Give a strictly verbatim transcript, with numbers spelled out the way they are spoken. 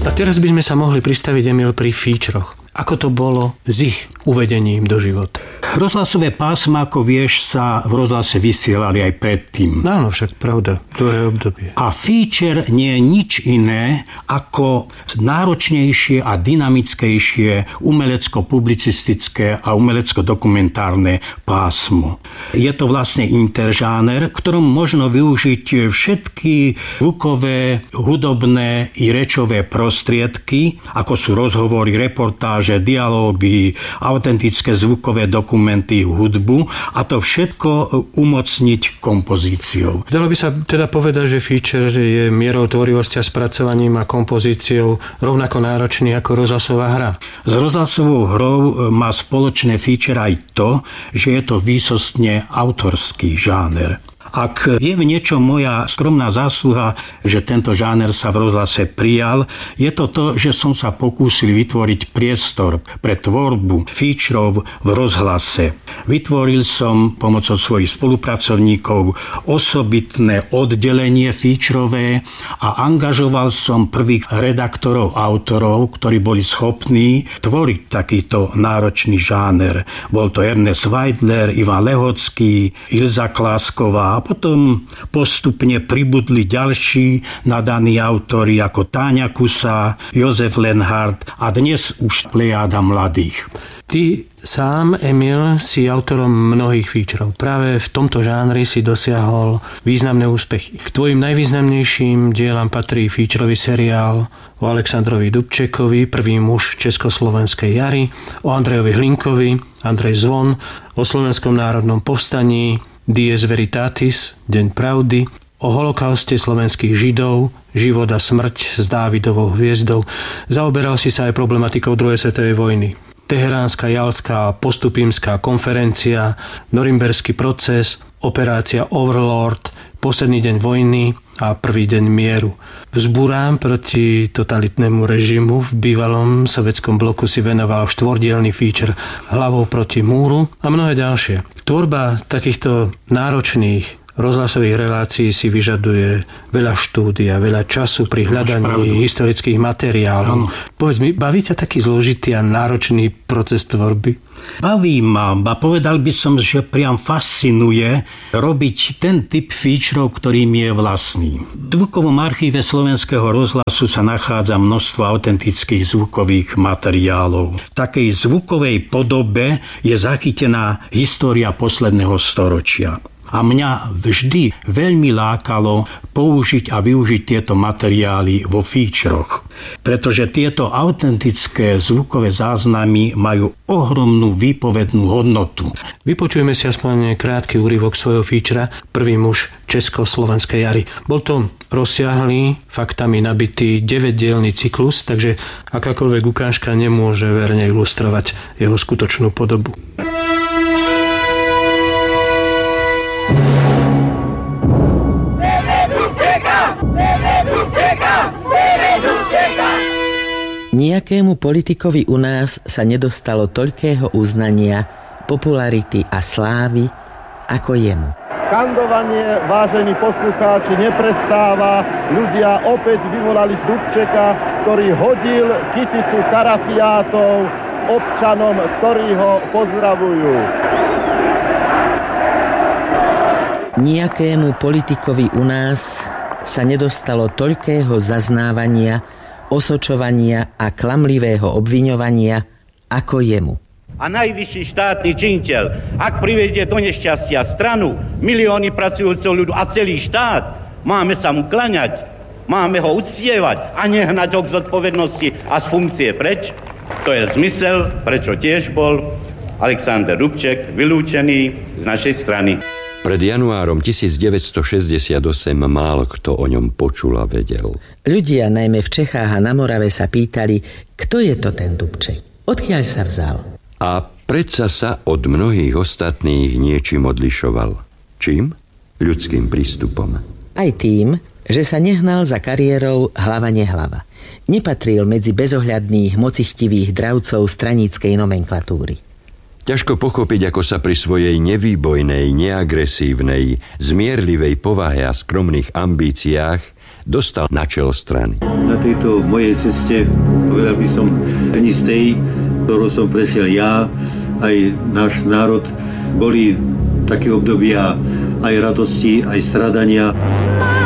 A teraz by sme sa mohli pristaviť, Emil, pri fíčroch. Ako to bolo s ich uvedením do života? Rozhlasové pásma, ako vieš, sa v rozhlase vysielali aj predtým. Áno, však pravda, dlhé obdobie. A feature nie je nič iné ako náročnejšie a dynamickejšie umelecko-publicistické a umelecko-dokumentárne pásmo. Je to vlastne interžáner, v ktorom možno využiť všetky zvukové, hudobné i rečové prostriedky, ako sú rozhovory, reportáže, dialógy, autentické zvukové dokumenty, hudbu a to všetko umocniť kompozíciou. Dalo by sa teda povedať, že feature je mierou tvorivosti a spracovaním a kompozíciou rovnako náročný ako rozhlasová hra. S rozhlasovou hrou má spoločné feature aj to, že je to výsostne autorský žáner. Ak je v niečom moja skromná zásluha, že tento žáner sa v rozhlase prijal, je to to, že som sa pokúsil vytvoriť priestor pre tvorbu featurov v rozhlase. Vytvoril som pomocou svojich spolupracovníkov osobitné oddelenie featurové a angažoval som prvých redaktorov, autorov, ktorí boli schopní tvoriť takýto náročný žáner. Bol to Ernest Weidler, Ivan Lehocký, Ilza Klásková, a potom postupne pribudli ďalší nadaní autori ako Táňa Kusa, Jozef Lenhardt a dnes už plejáda mladých. Ty sám, Emil, si autorom mnohých featurov. Práve v tomto žánri si dosiahol významné úspechy. K tvojim najvýznamnejším dielam patrí featurový seriál o Alexandrovi Dubčekovi, prvý muž československej jary, o Andrejovi Hlinkovi, Andrej Zvon, o Slovenskom národnom povstaní, Dies Veritatis, Deň pravdy, o holokauste slovenských Židov, Život a smrť s Dávidovou hviezdou. Zaoberal si sa aj problematikou druhej svetovej vojny. Teheránska, Jalská, Postupimská konferencia, Norimberský proces, operácia Overlord, Posledný deň vojny a Prvý deň mieru. Vzbúrám proti totalitnému režimu v bývalom sovietskom bloku si venoval štvordielny feature Hlavou proti múru a mnohé ďalšie. Tvorba takýchto náročných rozhlasových relácií si vyžaduje veľa štúdia, veľa času pri hľadaní historických materiálov. Ano. Povedz mi, baví ťa taký zložitý a náročný proces tvorby? Baví ma, a povedal by som, že priam fascinuje robiť ten typ featurov, ktorý mi je vlastný. V zvukovom archíve Slovenského rozhlasu sa nachádza množstvo autentických zvukových materiálov. V takej zvukovej podobe je zachytená história posledného storočia. A mňa vždy veľmi lákalo použiť a využiť tieto materiály vo featuroch. Pretože tieto autentické zvukové záznamy majú ohromnú výpovednú hodnotu. Vypočujeme si aspoň krátky úryvok svojho featura Prvý muž československej jary. Bol to rozsiahlý, faktami nabitý deväťdielny cyklus, takže akákoľvek ukážka nemôže verne ilustrovať jeho skutočnú podobu. Nijakému politikovi u nás sa nedostalo toľkého uznania, popularity a slávy ako jemu. Skandovanie, vážení poslucháči, neprestáva. Ľudia opäť vyvolali z Dubčeka, ktorý hodil kyticu karafiátov občanom, ktorí ho pozdravujú. Nijakému politikovi u nás sa nedostalo toľkého zaznávania, osočovania a klamlivého obviňovania ako jemu. A najvyšší štátny činiteľ, ak privedie do nešťastia stranu, milióny pracujúceho ľudu a celý štát, máme sa mu klaňať, máme ho uctievať a nehnať ho k zodpovednosti a z funkcie preč. To je zmysel, prečo tiež bol Alexander Dubček vylúčený z našej strany. Pred januárom devätnásťstošesťdesiatosem málo kto o ňom počul a vedel. Ľudia najmä v Čechách a na Morave sa pýtali, kto je to ten Dubček, odkiaľ sa vzal. A predsa sa od mnohých ostatných niečím odlišoval. Čím? Ľudským prístupom. Aj tým, že sa nehnal za kariérou hlava nehlava. Nepatril medzi bezohľadných, mocichtivých dravcov straníckej nomenklatúry. Ťažko pochopiť, ako sa pri svojej nevýbojnej, neagresívnej, zmierlivej povahe a skromných ambíciách dostal na čelo strany. Na tejto mojej ceste, povedal by som, trnistej, ktorú som prešiel ja, aj náš národ, boli také obdobia aj radosti, aj stradania.